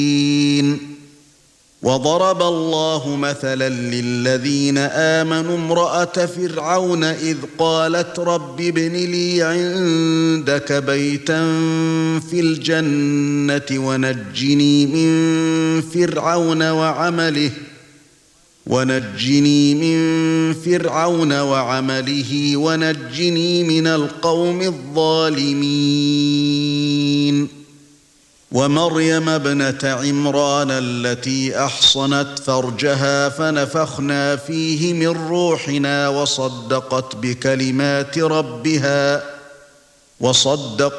وضرب الله مثلا للذين آمنوا امرأة فرعون إذ قالت رب ابن لي عندك بيتا في الجنة ونجني من فرعون وعمله ونجني من القوم الظالمين ومريم ابنة عمران التي أحصنت فرجها فنفخنا فيه من روحنا وصدقت